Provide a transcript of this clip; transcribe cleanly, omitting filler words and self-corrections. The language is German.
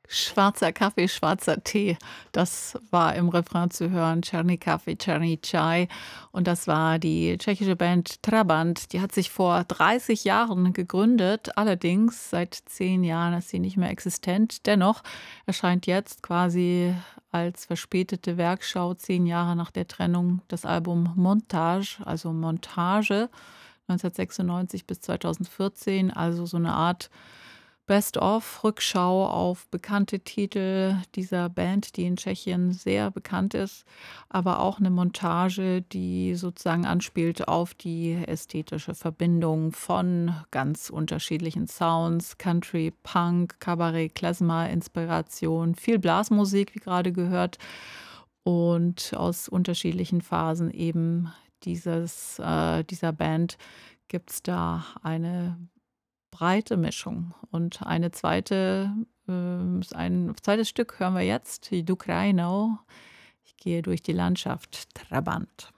Schwarzer Kaffee, schwarzer Tee. Das war im Refrain zu hören. Czerny Kaffee, Czerny Chai. Und das war die tschechische Band Trabant. Die hat sich vor 30 Jahren gegründet. Allerdings seit 10 Jahren ist sie nicht mehr existent. Dennoch erscheint jetzt quasi als verspätete Werkschau 10 Jahre nach der Trennung das Album Montage, also Montage 1996 bis 2014, also so eine Art Best-of, Rückschau auf bekannte Titel dieser Band, die in Tschechien sehr bekannt ist, aber auch eine Montage, die sozusagen anspielt auf die ästhetische Verbindung von ganz unterschiedlichen Sounds, Country, Punk, Kabarett, Klezmer-Inspiration, viel Blasmusik, wie gerade gehört, und aus unterschiedlichen Phasen eben dieser Band gibt's da eine breite Mischung. Und ein zweites Stück hören wir jetzt, die Dukrajno. Ich gehe durch die Landschaft Trabant.